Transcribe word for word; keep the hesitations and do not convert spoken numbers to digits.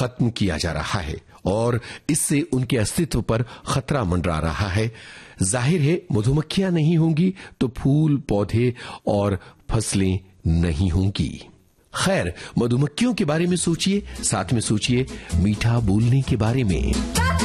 खत्म किया जा रहा है और इससे उनके अस्तित्व पर खतरा मंडरा रहा है। जाहिर है मधुमक्खियां नहीं होंगी तो फूल, पौधे और फसलें नहीं होंगी। खैर, मधुमक्खियों के बारे में सोचिए, साथ में सोचिए मीठा बोलने के बारे में।